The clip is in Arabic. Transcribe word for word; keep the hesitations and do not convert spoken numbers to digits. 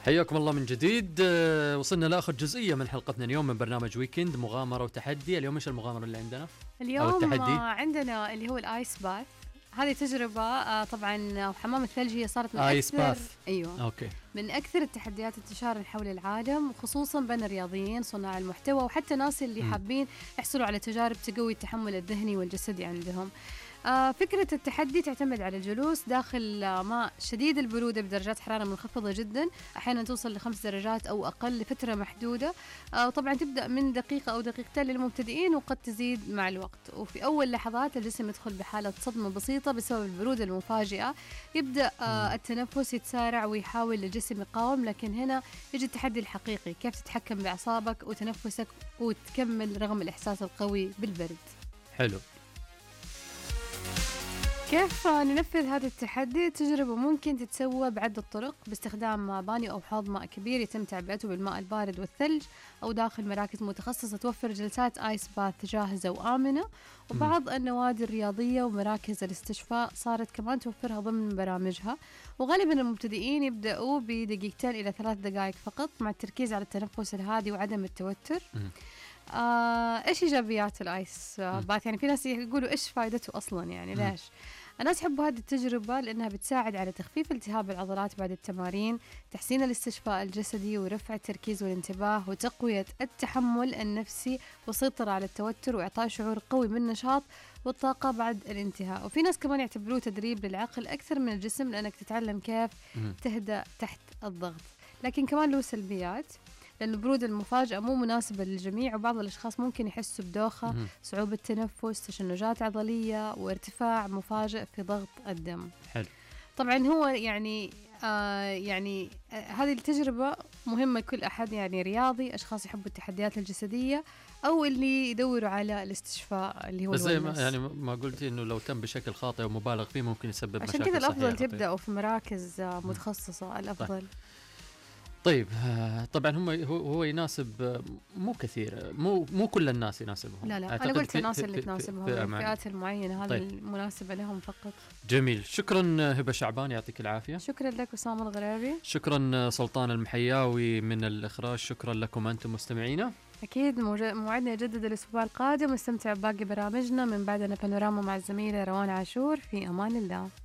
حياكم الله من جديد. أه وصلنا لآخر جزئية من حلقتنا اليوم من برنامج ويكند مغامرة وتحدي. اليوم إيش المغامرة اللي عندنا؟ اليوم عندنا اللي هو الآيس باث. هذه تجربة آه طبعا حمام الثلج هي صارت من آيس أكثر باث. أيوة أوكي. من أكثر التحديات انتشارا حول العالم، وخصوصا بين الرياضيين صناع المحتوى وحتى ناس اللي م. حابين يحصلوا على تجارب تقوي التحمل الذهني والجسدي عندهم. آه فكرة التحدي تعتمد على الجلوس داخل آه ماء شديد البرودة بدرجات حرارة منخفضة جدا، أحيانا توصل لخمس درجات أو أقل لفترة محدودة. آه وطبعا تبدأ من دقيقة أو دقيقتين للمبتدئين وقد تزيد مع الوقت. وفي أول لحظات الجسم يدخل بحالة صدمة بسيطة بسبب البرودة المفاجئة، يبدأ آه التنفس يتسارع ويحاول الجسم يقاوم. لكن هنا يجي التحدي الحقيقي، كيف تتحكم بأعصابك وتنفسك وتكمل رغم الإحساس القوي بالبرد. حلو. كيف ننفذ هذا التحدي؟ تجربة ممكن تتسوى بعدة طرق، باستخدام بانيو أو حوض ماء كبير يتم تعبئته بالماء البارد والثلج، أو داخل مراكز متخصصة توفر جلسات آيس باث جاهزة وآمنة. وبعض النوادي الرياضية ومراكز الاستشفاء صارت كمان توفرها ضمن برامجها. وغالبا المبتدئين يبدأوا بدقيقتين إلى ثلاث دقائق فقط، مع التركيز على التنفس الهادي وعدم التوتر. آه، إيش إيجابيات الآيس باث؟ يعني في ناس يقولوا إيش فائدته أصلا، يعني ليش؟ الناس يحبوا هذه التجربة لأنها بتساعد على تخفيف التهاب العضلات بعد التمارين، تحسين الاستشفاء الجسدي ورفع التركيز والانتباه وتقوية التحمل النفسي والسيطرة على التوتر وإعطاء شعور قوي بالنشاط والطاقة بعد الانتهاء. وفي ناس كمان يعتبروه تدريب للعقل أكثر من الجسم، لأنك تتعلم كيف تهدأ تحت الضغط. لكن كمان له سلبيات، لأن البرودة المفاجئة مو مناسبة للجميع، وبعض الأشخاص ممكن يحسوا بدوخة، مم. صعوبة تنفس، تشنجات عضلية، وارتفاع مفاجئ في ضغط الدم. حلو. طبعا هو يعني آه يعني آه هذه التجربة مهمة لكل أحد، يعني رياضي، أشخاص يحبوا التحديات الجسدية، أو اللي يدوروا على الاستشفاء اللي هو بس زي ما يعني ما قلتي إنه لو تم بشكل خاطئ ومبالغ فيه ممكن يسبب مشاكل صحية. عشان كذا الأفضل تبدأوا في مراكز آه متخصصة. الأفضل. طيب. طيب طبعا هم هو هو يناسب مو كثير، مو مو كل الناس يناسبهم. لا لا، أنا قلت الناس اللي تناسبهم، الفئات المعينة هذه طيب. المناسبة لهم فقط. جميل. شكرا هبة شعبان، يعطيك العافية. شكرا لك وسام الغرابي. شكرا سلطان المحياوي من الإخراج. شكرا لكم أنتم مستمعينا. أكيد موعدنا يجدد الأسبوع القادم، واستمتع بباقي برامجنا من بعدنا بانوراما مع الزميلة روان عاشور. في أمان الله.